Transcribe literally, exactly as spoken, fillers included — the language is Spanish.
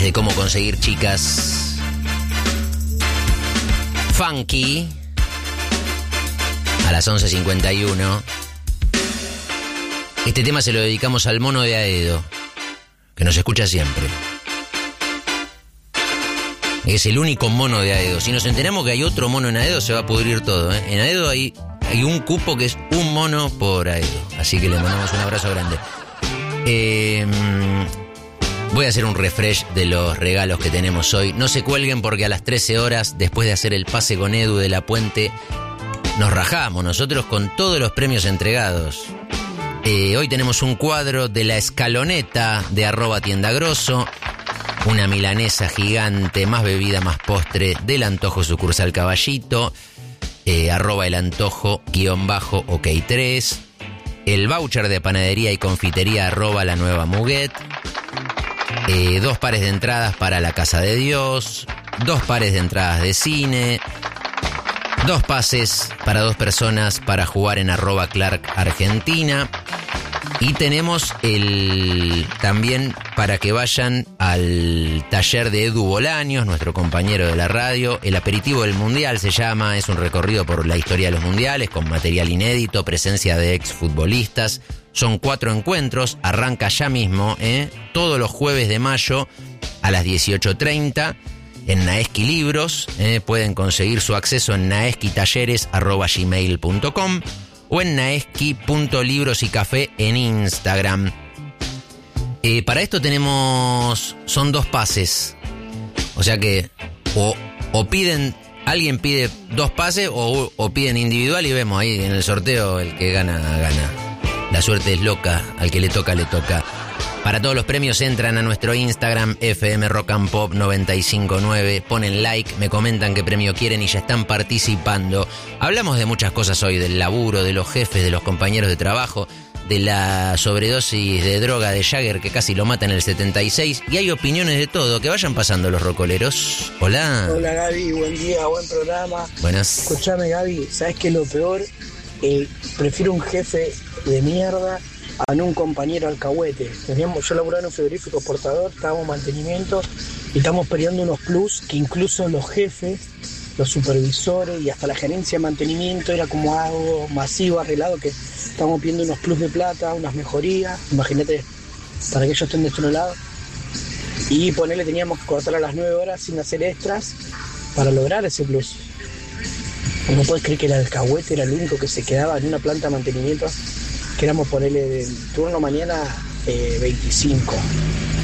de cómo conseguir chicas funky a las once cincuenta y uno. Este tema se lo dedicamos al mono de Aedo, que nos escucha siempre. Es el único mono de Aedo. Si nos enteramos que hay otro mono en Aedo, se va a pudrir todo, ¿eh? En Aedo hay, hay un cupo que es un mono por Aedo. Así que le mandamos un abrazo grande. Eh, voy a hacer un refresh de los regalos que tenemos hoy. No se cuelguen porque a las trece horas, después de hacer el pase con Edu de la Puente, nos rajamos nosotros con todos los premios entregados. Eh, hoy tenemos un cuadro de la escaloneta de arroba tienda grosso, una milanesa gigante, más bebida, más postre, del antojo sucursal Caballito, eh, arroba el antojo, guión bajo, ok tres, el voucher de panadería y confitería, arroba la nueva Muguet, eh, dos pares de entradas para la Casa de Dios, dos pares de entradas de cine, dos pases para dos personas para jugar en arroba Clark Argentina. Y tenemos el también para que vayan al taller de Edu Bolaños, nuestro compañero de la radio. El aperitivo del Mundial se llama, es un recorrido por la historia de los mundiales con material inédito, presencia de exfutbolistas. Son cuatro encuentros, arranca ya mismo, ¿eh? todos los jueves de mayo a las dieciocho treinta en Naeski Libros. ¿eh? Pueden conseguir su acceso en naeskitalleres arroba gmail punto com o en naeski punto libros y café en Instagram. Eh, para esto tenemos, son dos pases. O sea que o, o piden, alguien pide dos pases o, o piden individual y vemos ahí en el sorteo el que gana, gana. La suerte es loca, al que le toca, le toca. Para todos los premios entran a nuestro Instagram, F M Rock and Pop noventa y cinco punto nueve, ponen like, me comentan qué premio quieren y ya están participando. Hablamos de muchas cosas hoy, del laburo, de los jefes, de los compañeros de trabajo, de la sobredosis de droga de Jagger que casi lo mata en el setenta y seis, y hay opiniones de todo. Que vayan pasando los rocoleros. Hola. Hola Gaby, buen día, buen programa. Buenas. Escuchame Gaby, ¿sabes qué es lo peor? Eh, prefiero un jefe de mierda a no un compañero alcahuete. Teníamos, yo laburaba en un frigorífico exportador, estábamos en mantenimiento y estamos peleando unos plus que incluso los jefes, los supervisores y hasta la gerencia de mantenimiento era como algo masivo, arreglado, que estamos pidiendo unos plus de plata, unas mejorías, imagínate, para que ellos estén de otro lado. Y ponerle, teníamos que cortar a las nueve horas sin hacer extras para lograr ese plus. No puedes creer que el alcahuete era el único que se quedaba en una planta de mantenimiento. Queramos ponerle del turno mañana eh, veinticinco.